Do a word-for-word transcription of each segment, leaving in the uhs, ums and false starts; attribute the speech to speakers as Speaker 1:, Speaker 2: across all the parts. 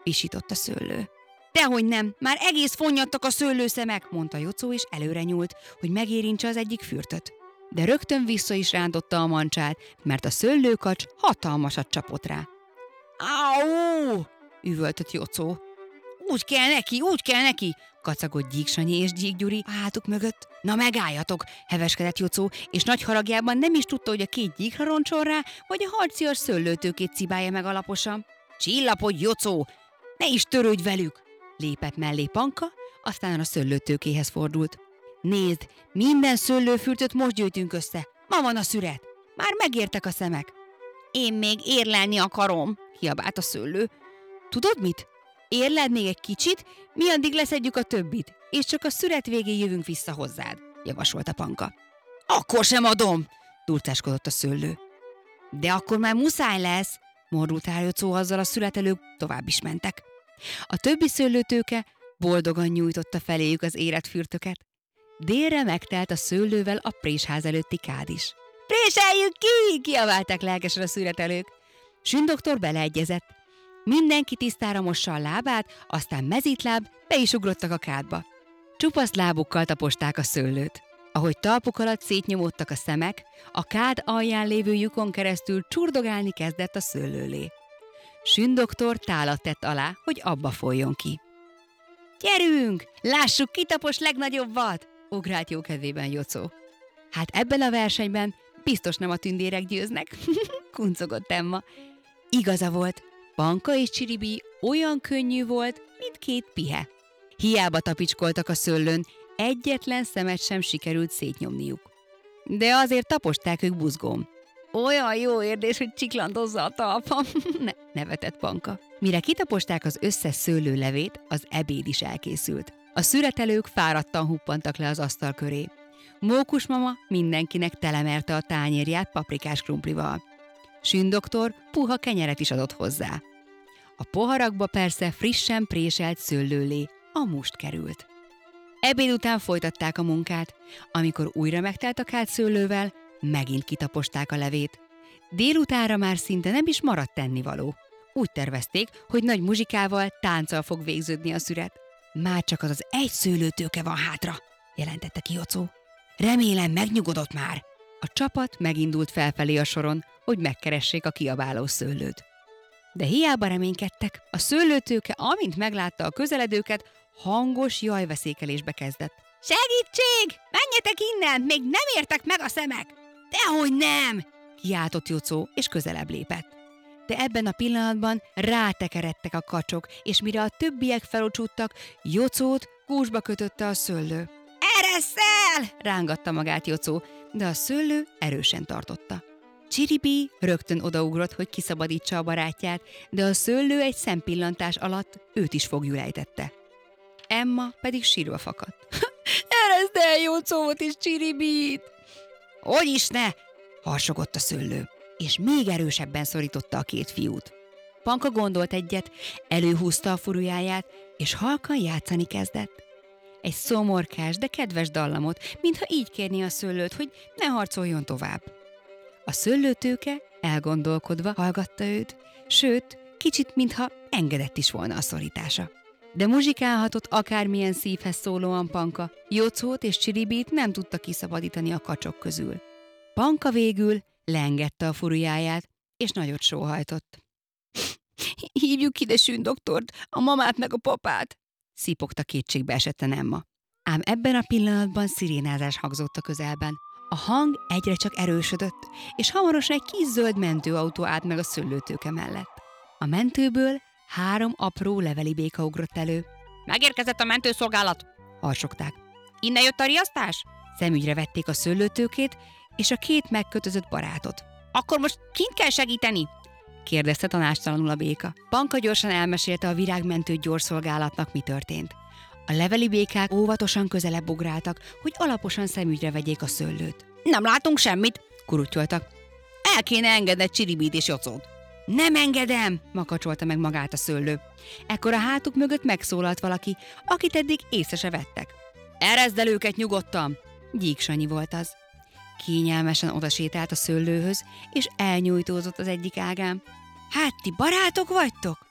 Speaker 1: visított a szőlő. Dehogy nem, már egész fonnyadtak a szőlőszemek, mondta Jocó, és előre nyúlt, hogy megérintse az egyik fürtöt. De rögtön vissza is rántotta a mancsát, mert a szőlőkacs hatalmasat csapott rá. Áú! Üvöltött Jocó. Úgy kell neki, úgy kell neki, kacagott Gyík Sanyi és Gyík Gyuri a hátuk mögött. Na megálljatok, heveskedett Jocó, és nagy haragjában nem is tudta, hogy a két gyíkra roncsol rá, vagy a harcias szőlőtőkét cibálja meg alaposan. Csillapodj, Jocó, ne is törődj velük! Lépett mellé Panka, aztán a szőlőtőkéhez fordult. Nézd, minden szőlőfürtöt most gyűjtünk össze. Ma van a szüret. Már megértek a szemek. Én még érlelni akarom, kiabált a szőlő. Tudod mit? Érleld még egy kicsit, mi addig leszedjük a többit, és csak a szüret végén jövünk vissza hozzád, javasolta Panka. Akkor sem adom, durcáskodott a szőlő. De akkor már muszáj lesz, mordult rá Jocó, azzal a születelők tovább is mentek. A többi szőlőtőke boldogan nyújtotta feléjük az érett fürtöket. Délre megtelt a szőlővel a présház előtti kád is. Préseljük ki! Kiabálták lelkesen a születelők. Sündoktor beleegyezett. Mindenki tisztára mossa a lábát, aztán mezítláb, be is ugrottak a kádba. Csupasz lábukkal taposták a szőlőt. Ahogy talpuk alatt szétnyomódtak a szemek, a kád alján lévő lyukon keresztül csurdogálni kezdett a szőlőlé. Sündoktor tálat tett alá, hogy abba folyjon ki. Gyerünk! Lássuk, ki tapos legnagyobbat! Ugrált jókedvében Jocó. Hát ebben a versenyben biztos nem a tündérek győznek, kuncogott Emma. Igaza volt, Panka és Csiribi olyan könnyű volt, mint két pihe. Hiába tapicskoltak a szőlőn, egyetlen szemet sem sikerült szétnyomniuk. De azért taposták ők buzgón. Olyan jó érzés, hogy csiklandozza a talpam, ne, nevetett Panka. Mire kitaposták az összes szőlőlevét, az ebéd is elkészült. A szüretelők fáradtan huppantak le az asztal köré. Mókus mama mindenkinek telemerte a tányérját paprikás krumplival. Sündoktor puha kenyeret is adott hozzá. A poharakba persze frissen préselt szőlőlé, a must került. Ebéd után folytatták a munkát. Amikor újra megtelt a kád szőlővel, megint kitaposták a levét. Délutánra már szinte nem is maradt tennivaló. Úgy tervezték, hogy nagy muzsikával, tánccal fog végződni a szüret. Már csak az az egy szőlőtőke van hátra, jelentette ki Jocó. Remélem megnyugodott már. A csapat megindult felfelé a soron, hogy megkeressék a kiabáló szőlőt. De hiába reménykedtek, a szőlőtőke, amint meglátta a közeledőket, hangos jajveszékelésbe kezdett. Segítség! Menjetek innen! Még nem értek meg a szemek! Dehogy nem! Kiáltott Jocó, és közelebb lépett. De ebben a pillanatban rátekeredtek a kacsok, és mire a többiek felocsúttak, Jocót gúzsba kötötte a szőlő. Ereszel! Rángatta magát Jocó, de a szőlő erősen tartotta. Csiribi rögtön odaugrott, hogy kiszabadítsa a barátját, de a szőlő egy szempillantás alatt őt is foglyul ejtette. Emma pedig sírva fakadt. Ereszd el Jocót és Csiribit! Hogy is ne! Harsogott a szőlő, és még erősebben szorította a két fiút. Panka gondolt egyet, előhúzta a furujáját, és halkan játszani kezdett. Egy szomorkás, de kedves dallamot, mintha így kérné a szőlőt, hogy ne harcoljon tovább. A szőlőtőke elgondolkodva hallgatta őt, sőt, kicsit mintha engedett is volna a szorítása. De muzsikálhatott akármilyen szívhez szólóan Panka, Jocót és Csiribit nem tudta kiszabadítani a kacsok közül. Panka végül leengedte a furujáját, és nagyot sóhajtott. Hívjuk ide Sündoktort, a mamát meg a papát, szipogta kétségbe esetten Emma. Ám ebben a pillanatban szirénázás hangzott a közelben. A hang egyre csak erősödött, és hamarosan egy kis zöld mentőautó állt meg a szőlőtőke mellett. A mentőből három apró leveli béka ugrott elő. Megérkezett a mentőszolgálat, harsogták. Innen jött a riasztás? Szemügyre vették a szőlőtőkét és a két megkötözött barátot. Akkor most kint kell segíteni? kérdezte tanástalanul a béka. Panka gyorsan elmesélte a virágmentő gyorsszolgálatnak, mi történt. A leveli békák óvatosan közelebb ugráltak, hogy alaposan szemügyre vegyék a szőlőt. Nem látunk semmit, kurutyoltak. El kéne engedned Csiribit és Jocót. Nem engedem, makacsolta meg magát a szőlő. Ekkor a hátuk mögött megszólalt valaki, akit eddig észre se vettek. Ereszd el őket nyugodtan! Gyík Sanyi volt az. Kényelmesen odasétált a szőlőhöz, és elnyújtózott az egyik ágán. Hát ti barátok vagytok?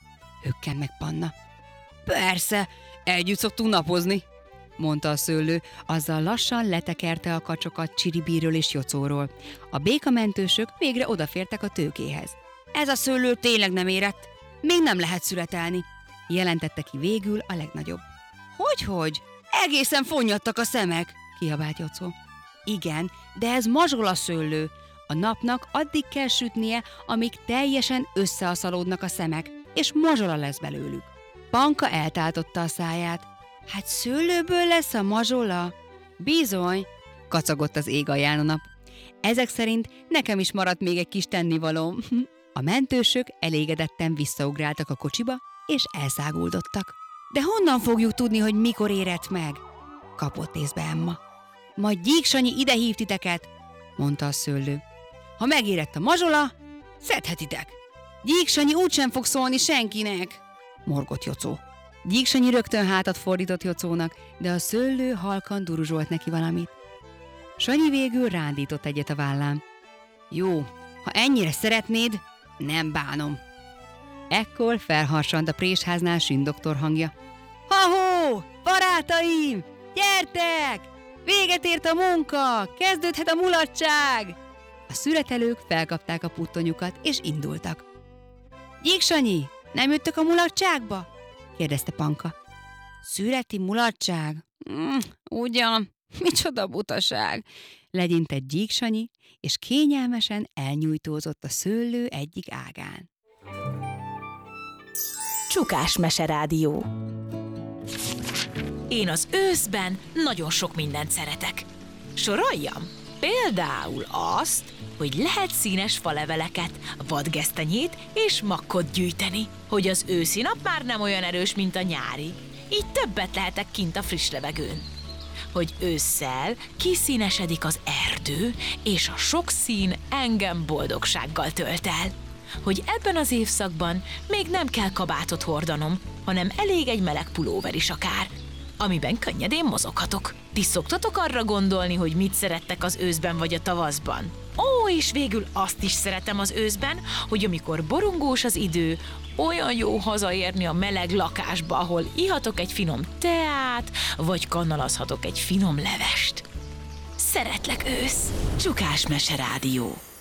Speaker 1: hökkent meg Panna. Persze, együtt szoktunk napozni, mondta a szőlő, azzal lassan letekerte a kacsokat Csiribíről és Jocóról. A békamentősök végre odafértek a tőkéhez. Ez a szőlő tényleg nem érett, még nem lehet születelni, jelentette ki végül a legnagyobb. Hogyhogy? Egészen fonnyadtak a szemek, kiabált Jocó. Igen, de ez mazsola szőlő. A napnak addig kell sütnie, amíg teljesen összeaszalódnak a szemek, és mazsola lesz belőlük. Panka eltáltotta a száját. Hát szőlőből lesz a mazsola? Bizony, kacagott az ég alján a nap. Ezek szerint nekem is maradt még egy kis tennivalóm. A mentősök elégedetten visszaugráltak a kocsiba, és elszáguldottak. De honnan fogjuk tudni, hogy mikor érett meg? Kapott észbe Emma. Majd Gyík Sanyi ide hív titeket, mondta a szőlő. Ha megérett a mazsola, szedhetitek. Gyík Sanyi úgysem fog szólni senkinek, morgott Jocó. Gyík Sanyi rögtön hátat fordított Jocónak, de a szőlő halkan duruzsolt neki valamit. Sanyi végül rándított egyet a vállán. Jó, ha ennyire szeretnéd, nem bánom. Ekkor felharsant a présháznál Sün doktor hangja. Ha-hó, barátaim, gyertek! Véget ért a munka, kezdődhet a mulatság! A szüretelők felkapták a puttonyukat, és indultak. Gyík Sanyi, nem jöttök a mulatságba? kérdezte Panka. Szüreti mulatság? Mm, ugyan, micsoda butaság! Legyintett Gyík Sanyi, és kényelmesen elnyújtózott a szőlő egyik ágán.
Speaker 2: Csukás Meserádió. Én az őszben nagyon sok mindent szeretek. Soroljam? Például azt, hogy lehet színes faleveleket, vadgesztenyét és makkot gyűjteni, hogy az őszi nap már nem olyan erős, mint a nyári. Így többet lehetek kint a friss levegőn. Hogy ősszel kiszínesedik az erdő, és a sok szín engem boldogsággal tölt el. Hogy ebben az évszakban még nem kell kabátot hordanom, hanem elég egy meleg pulóver is akár, amiben könnyedén mozoghatok. Ti szoktatok arra gondolni, hogy mit szerettek az őszben vagy a tavaszban? Ó, és végül azt is szeretem az őszben, hogy amikor borongós az idő, olyan jó hazaérni a meleg lakásba, ahol ihatok egy finom teát, vagy kannalazhatok egy finom levest. Szeretlek, ősz! Csukás Meserádió.